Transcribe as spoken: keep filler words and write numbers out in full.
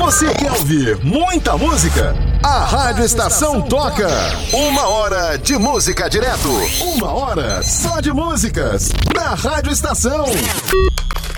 Você quer ouvir muita música? A Rádio Estação toca. Uma hora de música direto. Uma hora só de músicas. Na Rádio Estação.